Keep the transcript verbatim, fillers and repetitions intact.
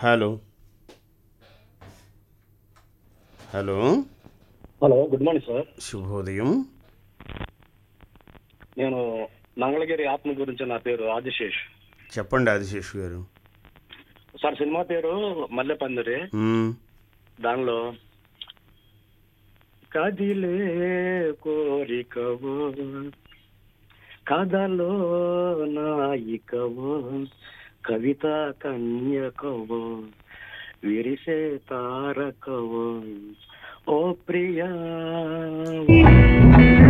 Hello hello hello, good morning sir. శుభోదయం. నేను మంగళగిరి ఆత్మ గురించి, నా పేరు ఆదిశేష్. చెప్పండి ఆదిశేష్ గారు. సార్, సినిమా పేరు మల్లెపందిరి. మ్మ్. దానిలో కదిలే కోరికవో, కథలో నాయికవో, కవిత కన్యకవో, విరిసే తారకవో, ఓ ప్రియా